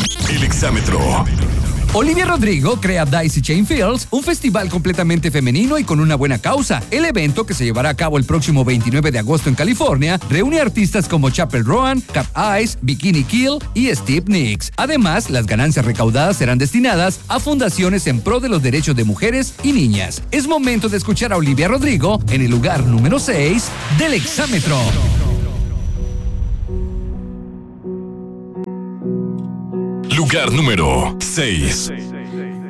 El exámetro. Olivia Rodrigo crea Daisy Chain Fields, un festival completamente femenino y con una buena causa. El evento, que se llevará a cabo el próximo 29 de agosto en California, reúne artistas como Chappell Roan, Cap Ice, Bikini Kill y Steve Nicks. Además, las ganancias recaudadas serán destinadas a fundaciones en pro de los derechos de mujeres y niñas. Es momento de escuchar a Olivia Rodrigo en el lugar número 6 del exámetro. Lugar número 6.